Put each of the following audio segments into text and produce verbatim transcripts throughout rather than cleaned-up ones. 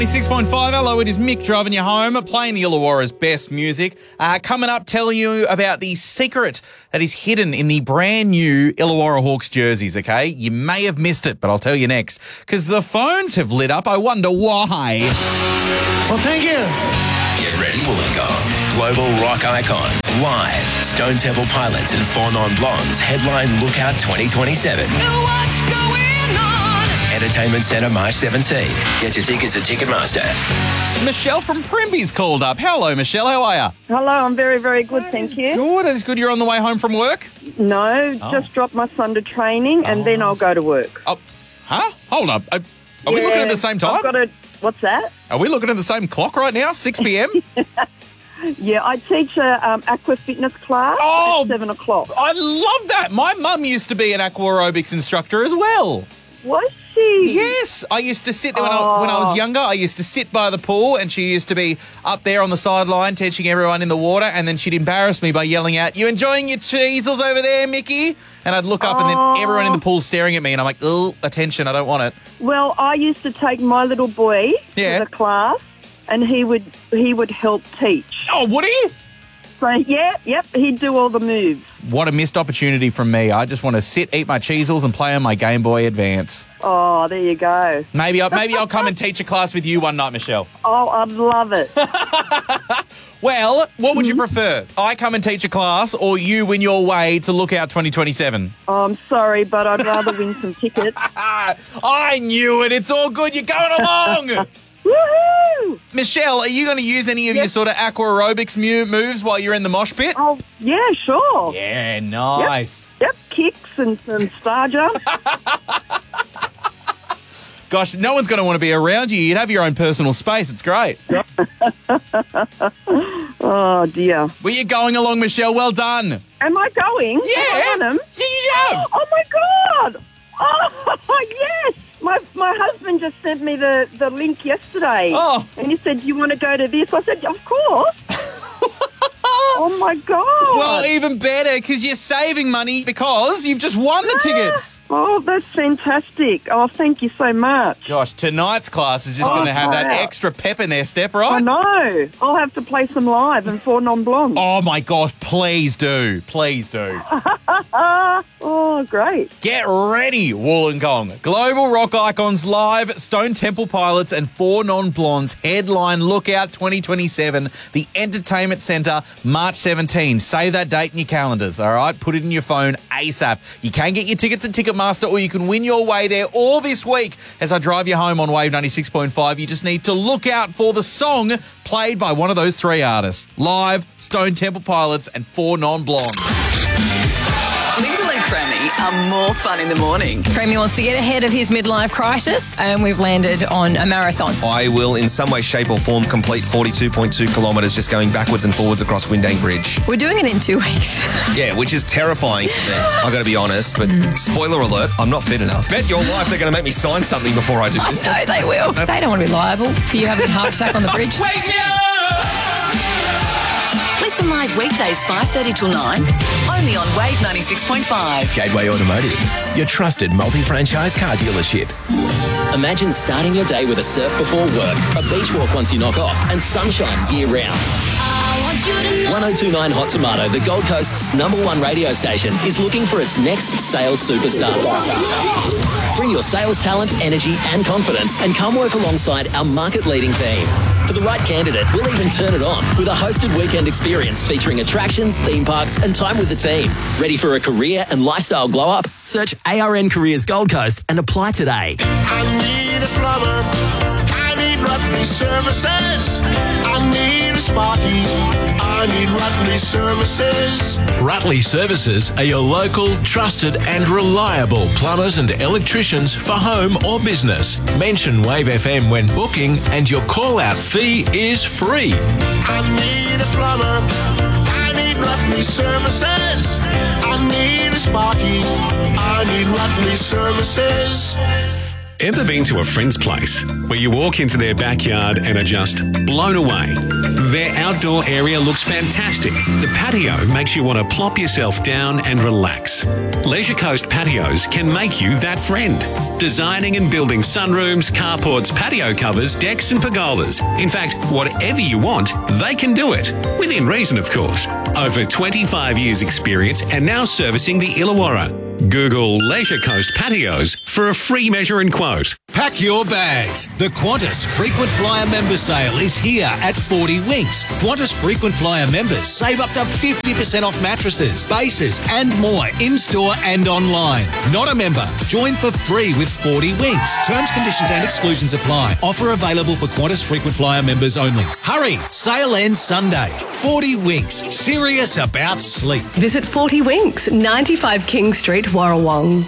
six point five, hello, it is Mick driving you home, playing the Illawarra's best music. Uh, coming up, telling you about the secret that is hidden in the brand new Illawarra Hawks jerseys, okay? You may have missed it, but I'll tell you next. Because the phones have lit up, I wonder why. Well, thank you. Get ready, Wollongong. Global rock icons, live. Stone Temple Pilots and Four Non Blondes headline Lookout twenty twenty-seven. What's going on? Entertainment Centre March seventeenth. Get your tickets at Ticketmaster. Michelle from Primby's called up. Hello, Michelle, how are you? Hello, I'm very, very good, thank you. Good, that is good. You're on the way home from work? No, Oh. just dropped my son to training and Oh, then I'll go to work. Oh, huh? Hold up. Are, are we Yeah, looking at the same time? I've got a, what's that? Are we looking at the same clock right now, six p.m? Yeah, I teach a um, aqua fitness class Oh. at seven o'clock. I love that. My mum used to be an aqua aerobics instructor as well. Was she? Yes, I used to sit there when, I, when I was Oh. younger. I used to sit by the pool, and she used to be up there on the sideline teaching everyone in the water, and then she'd embarrass me by yelling out, "You enjoying your cheesels over there, Mickey?" And I'd look up, and then Oh. everyone in the pool staring at me, and I'm like, "Oh, attention, I don't want it." Well, I used to take my little boy Yeah. to the class and he would he would help teach. Oh, would he? So, yeah, yep, he'd do all the moves. What a missed opportunity from me. I just want to sit, eat my cheesels, and play on my Game Boy Advance. Oh, there you go. Maybe, I, maybe I'll come and teach a class with you one night, Michelle. Oh, I'd love it. Well, what would you prefer? I come and teach a class, or you win your way to Lookout twenty twenty-seven? Oh, I'm sorry, but I'd rather win some tickets. Ah, I knew it. It's all good. You're going along. Woohoo! Michelle, are you going to use any of your sort of aqua aerobics mu- moves while you're in the mosh pit? Oh, yeah, sure. Yeah, nice. Yep, kicks and some star jump. Gosh, no one's going to want to be around you. You'd have your own personal space. It's great. Oh, dear. Well, you're going along, Michelle. Well done. Am I going? Yeah. Am I on 'em? Yeah. Oh, my God. Oh, yes. My my husband just sent me the, the link yesterday. Oh. And he said, you want to go to this? I said, of course. Oh, my God. Well, even better, because you're saving money because you've just won the tickets. Oh, that's fantastic. Oh, thank you so much. Gosh, tonight's class is just Oh, going to have that wow. extra pep in their step, I right? know. I'll have to play some live and four non-blondes. Oh, my gosh, please do. Please do. Oh, great. Get ready, Wollongong. Global rock icons live, Stone Temple Pilots and Four Non-Blondes headline Lookout twenty twenty-seven, the Entertainment Centre, March seventeenth. Save that date in your calendars, all right? Put it in your phone ASAP. You can get your tickets at Ticketmaster, or you can win your way there all this week as I drive you home on Wave ninety-six point five. You just need to look out for the song played by one of those three artists. Live, Stone Temple Pilots and Four Non-Blondes. Lyndall and Cremmy are more fun in the morning. Cremmy wants to get ahead of his midlife crisis, and we've landed on a marathon. I will, in some way, shape or form, complete forty-two point two kilometres just going backwards and forwards across Windang Bridge. We're doing it in two weeks. Yeah, which is terrifying for me. I've got to be honest, but spoiler alert, I'm not fit enough. Bet your life they're going to make me sign something before I do I this. know they will. They don't want to be liable for you having a heart attack on the bridge. Wake me up! Listen live weekdays five thirty till nine, only on Wave ninety-six point five. Gateway Automotive, your trusted multi-franchise car dealership. Imagine starting your day with a surf before work, a beach walk once you knock off, and sunshine year-round. one oh two point nine Hot Tomato, the Gold Coast's number one radio station, is looking for its next sales superstar. Bring your sales talent, energy, and confidence and come work alongside our market-leading team. For the right candidate, we'll even turn it on with a hosted weekend experience featuring attractions, theme parks, and time with the team. Ready for a career and lifestyle glow-up? Search A R N Careers Gold Coast and apply today. I need a plumber. I need Rutley Services. I need a Sparky. I need Rutley Services. Rutley Services are your local, trusted and reliable plumbers and electricians for home or business. Mention Wave F M when booking and your call-out fee is free. I need a plumber. I need Rutley Services. I need a Sparky. I need Rutley Services. Ever been to a friend's place where you walk into their backyard and are just blown away? Their outdoor area looks fantastic. The patio makes you want to plop yourself down and relax. Leisure Coast Patios can make you that friend. Designing and building sunrooms, carports, patio covers, decks and pergolas. In fact, whatever you want, they can do it. Within reason, of course. Over twenty-five years experience and now servicing the Illawarra. Google Leisure Coast Patios for a free measure and quote. Pack your bags. The Qantas Frequent Flyer Member Sale is here at forty Winks. Qantas Frequent Flyer members save up to fifty percent off mattresses, bases and more in-store and online. Not a member? Join for free with forty Winks. Terms, conditions and exclusions apply. Offer available for Qantas Frequent Flyer members only. Hurry! Sale ends Sunday. forty Winks. Serious about sleep. Visit forty Winks, ninety-five King Street, Warrawong.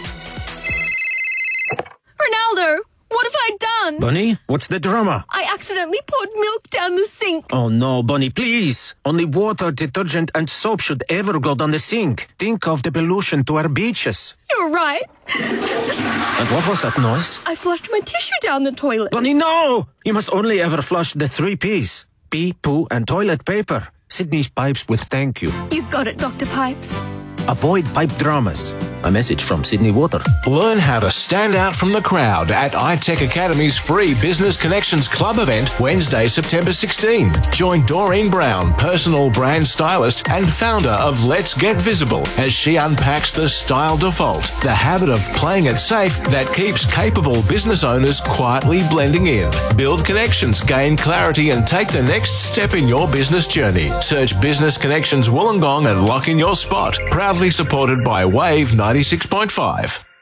Ronaldo, what have I done? Bunny, what's the drama? I accidentally poured milk down the sink. Oh no, Bunny, please. Only water, detergent and soap should ever go down the sink. Think of the pollution to our beaches. You're right. And what was that noise? I flushed my tissue down the toilet. Bunny, no! You must only ever flush the three P's. Pee, poo and toilet paper. Sydney's Pipes with thank you. You got it, Doctor Pipes. Avoid pipe dramas. A message from Sydney Water. Learn how to stand out from the crowd at iTech Academy's free Business Connections Club event Wednesday, September sixteenth. Join Doreen Brown, personal brand stylist and founder of Let's Get Visible, as she unpacks the style default, the habit of playing it safe that keeps capable business owners quietly blending in. Build connections, gain clarity and take the next step in your business journey. Search Business Connections Wollongong and lock in your spot. Proudly supported by Wave ninety-six point five.